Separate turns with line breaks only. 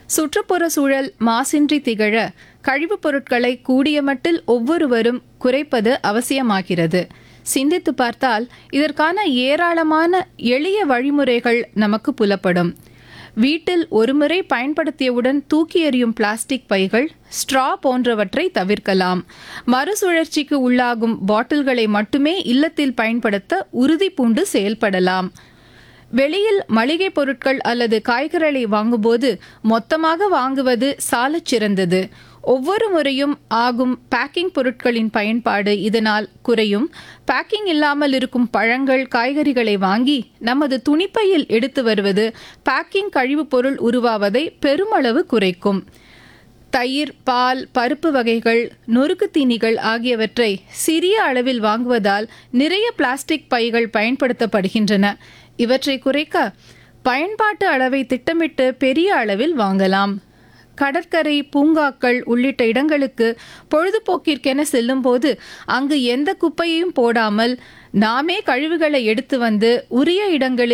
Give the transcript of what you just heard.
சுற்றுப்புற சூழல் மாசின்றி திகழ கழிவுப் பொருட்களை கூடிய மட்டில் ஒவ்வொருவரும் குறைப்பது அவசியமாகிறது. சிந்தித்து பார்த்தால் இதற்கான ஏராளமான எளிய வழிமுறைகள் நமக்கு புலப்படும். வீட்டில் ஒருமுறை பயன்படுத்தியவுடன் தூக்கி எறியும் பிளாஸ்டிக் பைகள், ஸ்ட்ரா போன்றவற்றை தவிர்க்கலாம். மறுசுழற்சிக்கு உள்ளாகும் பாட்டில்களை மட்டுமே இல்லத்தில் பயன்படுத்த உறுதி பூண்டு செயல்படலாம். வெளியில் மளிகை பொருட்கள் அல்லது காய்கறிகளை வாங்கும்போது மொத்தமாக வாங்குவது சாலச் சிறந்தது. ஒவ்வொரு முறையும் ஆகும் பேக்கிங் பொருட்களின் பயன்பாடு இதனால் குறையும். பேக்கிங் இல்லாமல் இருக்கும் பழங்கள், காய்கறிகளை வாங்கி நமது துணிப்பையில் எடுத்து வருவது பேக்கிங் கழிவுப் பொருள் உருவாவதை பெருமளவு குறைக்கும். தயிர், பால், பருப்பு வகைகள், நொறுக்கு தீனிகள் ஆகியவற்றை சிறிய அளவில் வாங்குவதால் நிறைய பிளாஸ்டிக் பைகள் பயன்படுத்தப்படுகின்றன. இவற்றை குறைக்க பயன்பாட்டு அளவை திட்டமிட்டு பெரிய அளவில் வாங்கலாம். கடற்கரை, பூங்காக்கள் உள்ளிட்ட இடங்களுக்கு பொழுதுபோக்கிற்கென செல்லும்போது அங்கு எந்த குப்பையையும் போடாமல் நாமே கழிவுகளை எடுத்து வந்து உரிய இடங்களில்